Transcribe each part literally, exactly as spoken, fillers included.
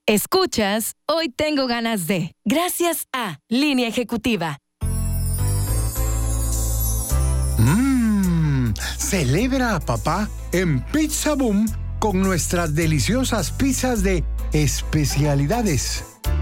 Escuchas Hoy Tengo Ganas de, gracias a Línea Ejecutiva. Mmm, celebra a papá en Pizza Boom con nuestras deliciosas pizzas de especialidades.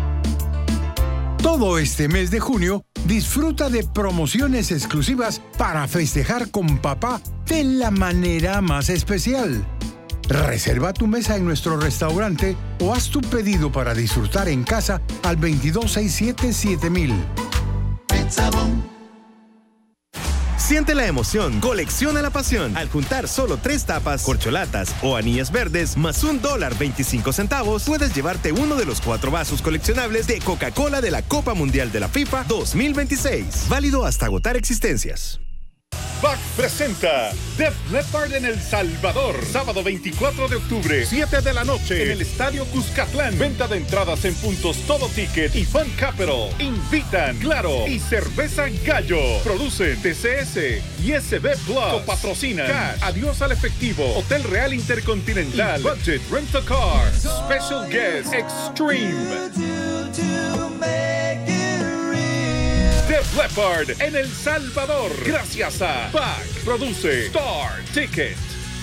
Todo este mes de junio, disfruta de promociones exclusivas para festejar con papá de la manera más especial. Reserva tu mesa en nuestro restaurante o haz tu pedido para disfrutar en casa al veintidós sesenta y siete siete mil. Pizza Boom. Siente la emoción, colecciona la pasión. Al juntar solo tres tapas, corcholatas o anillas verdes más un dólar veinticinco centavos, puedes llevarte uno de los cuatro vasos coleccionables de Coca-Cola de la Copa Mundial de la FIFA dos mil veintiséis. Válido hasta agotar existencias. B A C presenta Def Leppard en El Salvador, sábado veinticuatro de octubre, siete de la noche, en el Estadio Cuscatlán. Venta de entradas en puntos Todo Ticket y Fun Capital. Invitan Claro y Cerveza Gallo. Producen T C S y S B Plus. Copatrocinan Cash, Adiós al Efectivo, Hotel Real Intercontinental, y Budget Rent a Car. Special Guest Extreme. Def Leppard en El Salvador, gracias a B A C. Produce Star Ticket.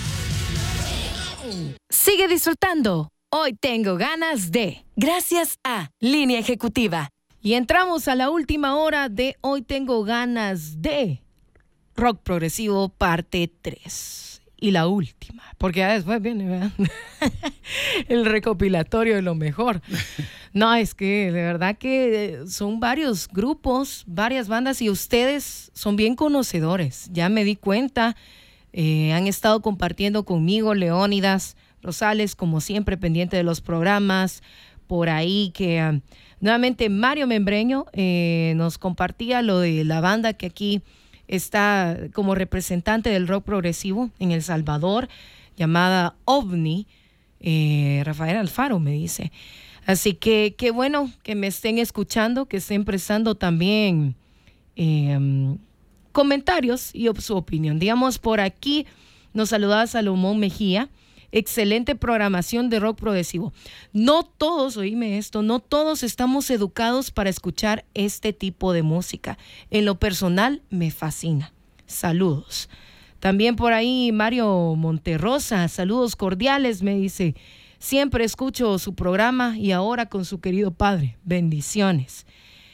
Sigue disfrutando. Hoy Tengo Ganas de, gracias a Línea Ejecutiva. Y entramos a la última hora de Hoy Tengo Ganas de Rock Progresivo parte tres. Y la última, porque ya después viene, ¿verdad? El recopilatorio de lo mejor. No, es que de verdad que son varios grupos, varias bandas, y ustedes son bien conocedores. Ya me di cuenta, eh, han estado compartiendo conmigo Leónidas Rosales, como siempre, pendiente de los programas. Por ahí que uh, nuevamente Mario Membreño eh, nos compartía lo de la banda que aquí está como representante del rock progresivo en El Salvador, llamada OVNI. eh, Rafael Alfaro me dice. Así que qué bueno que me estén escuchando, que estén prestando también eh, comentarios y su opinión. Digamos, por aquí nos saludaba Salomón Mejía. Excelente programación de rock progresivo. No todos, oíme esto, no todos estamos educados para escuchar este tipo de música. En lo personal, me fascina. Saludos. También por ahí Mario Monterrosa, saludos cordiales, me dice. Siempre escucho su programa y ahora con su querido padre. Bendiciones.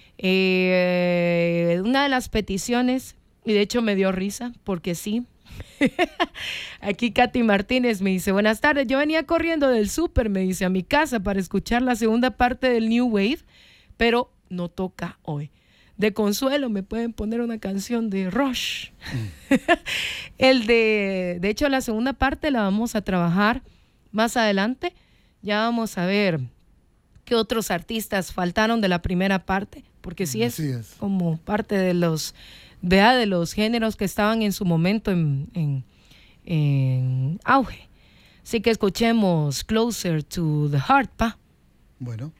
Eh, una de las peticiones, y de hecho me dio risa, porque sí. Aquí Katy Martínez me dice, buenas tardes, yo venía corriendo del súper, me dice, a mi casa para escuchar la segunda parte del New Wave, pero no toca hoy. De consuelo me pueden poner una canción de Rush. Mm. El de, de hecho la segunda parte la vamos a trabajar más adelante. Ya vamos a ver qué otros artistas faltaron de la primera parte, porque sí es, es. como parte de los, vea, de los géneros que estaban en su momento en, en, en auge. Así que escuchemos Closer to the Heart, pa. Bueno.